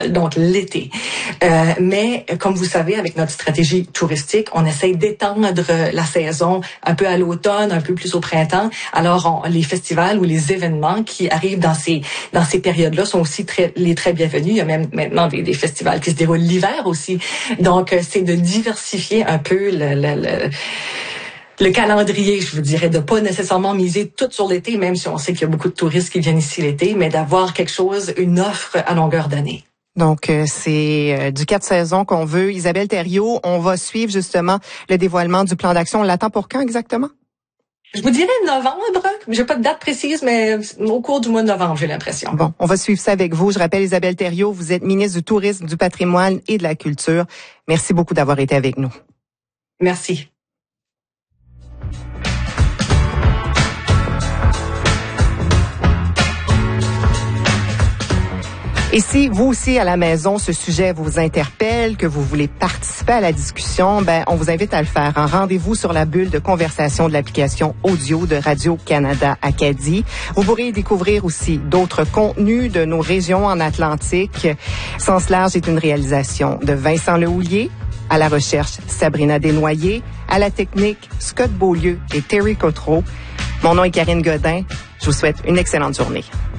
donc l'été. Mais comme vous savez, avec notre stratégie touristique, on essaye d'étendre la saison un peu à l'automne, un peu plus au printemps. Alors, les festivals ou les événements qui arrivent dans ces périodes-là sont aussi très bienvenus. Il y a même maintenant des festivals qui se déroulent l'hiver aussi. Donc, c'est de diversifier un peu le calendrier, je vous dirais, de pas nécessairement miser tout sur l'été, même si on sait qu'il y a beaucoup de touristes qui viennent ici l'été, mais d'avoir quelque chose, une offre à longueur d'année. Donc, c'est du 4 saisons qu'on veut. Isabelle Thériault, on va suivre justement le dévoilement du plan d'action. On l'attend pour quand exactement? Je vous dirais novembre. J'ai pas de date précise, mais au cours du mois de novembre, j'ai l'impression. Bon, on va suivre ça avec vous. Je rappelle Isabelle Thériault, vous êtes ministre du Tourisme, du Patrimoine et de la Culture. Merci beaucoup d'avoir été avec nous. Merci. Et si vous aussi à la maison, ce sujet vous interpelle, que vous voulez participer à la discussion, on vous invite à le faire. Un rendez-vous sur la bulle de conversation de l'application audio de Radio-Canada Acadie. Vous pourrez y découvrir aussi d'autres contenus de nos régions en Atlantique. Sens large est une réalisation de Vincent Lehouillier, à la recherche Sabrina Desnoyers, à la technique Scott Beaulieu et Terry Cotreau. Mon nom est Karine Godin. Je vous souhaite une excellente journée.